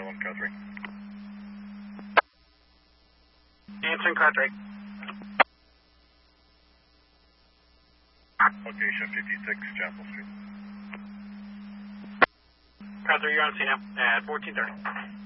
1, Car 3. Answering Car 3. Location 56 Chapel Street. Car 3, you're on scene now at 1430.